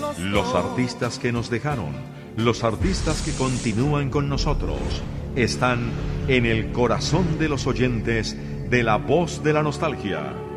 Los artistas que nos dejaron, los artistas que continúan con nosotros, están en el corazón de los oyentes de La Voz de la Nostalgia.